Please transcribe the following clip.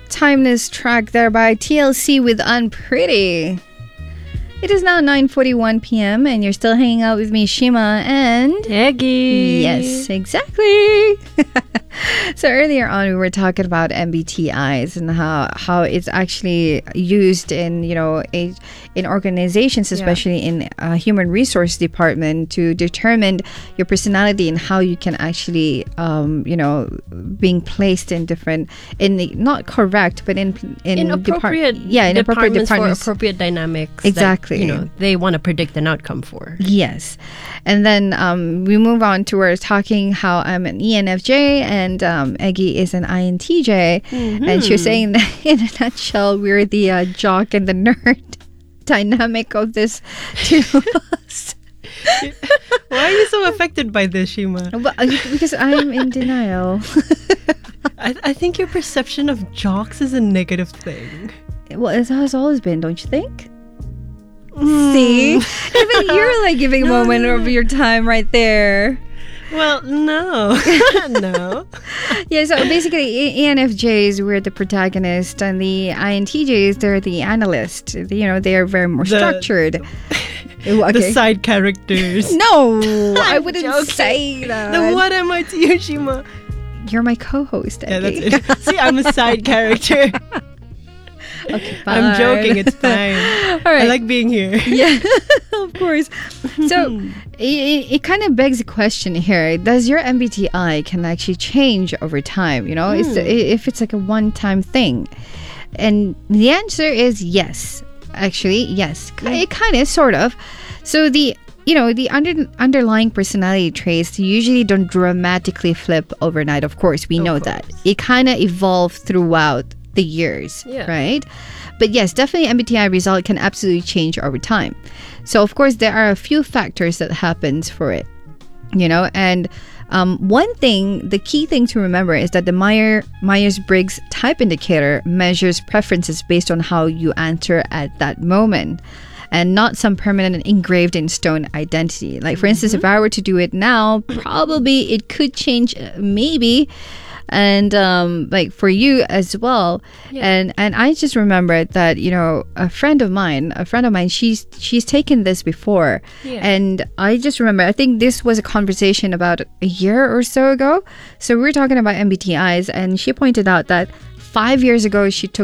Timeless track there by TLC with Unpretty. It is now 9:41 p.m. and you're still hanging out with me, Shima, and... Eggy. Yes, exactly. So earlier on, we were talking about MBTIs and how it's actually used in, in organizations, especially in human resource department, to determine your personality and how you can actually, being placed in different, not correct, but in appropriate departments for appropriate dynamics. Exactly. That, they want to predict an outcome for. Yes. And then we move on to where talking how I'm an ENFJ and Eggy is an INTJ. Mm-hmm. And she was saying that in a nutshell, we're the jock and the nerd dynamic of this two of us. Why are you so affected by this, Shima? Well, because I'm in denial. I think your perception of jocks is a negative thing. Well, it has always been, don't you think? See? Even you're giving a moment of your time right there. Well, no. No. Yeah, so basically ENFJs, we're the protagonist, and the INTJs, they're the analyst. They are very more structured. The side characters. No, I wouldn't say that. Then what am I to you, Shima? You're my co-host, Eggy. Yeah, that's it. See, I'm a side character. Okay, fine. I'm joking, it's fine. All right. I like being here. Yeah, of course. So it kind of begs a question here. Does your MBTI can actually change over time? If it's like a one-time thing? And the answer is yes. Actually, yes. It kind of, sort of. So the underlying personality traits usually don't dramatically flip overnight. Of course, we know that. It kind of evolved throughout the years, right? But yes, definitely MBTI result can absolutely change over time. So of course there are a few factors that happens for it, and one thing, the key thing to remember is that the Myers-Briggs type indicator measures preferences based on how you answer at that moment, and not some permanent and engraved in stone identity. Like for instance, if I were to do it now, probably it could change, maybe. And for you as well. And I just remembered that a friend of mine, she's taken this before, and I just remember, I think this was a conversation about a year or so ago. So we were talking about MBTIs, and she pointed out that 5 years ago she took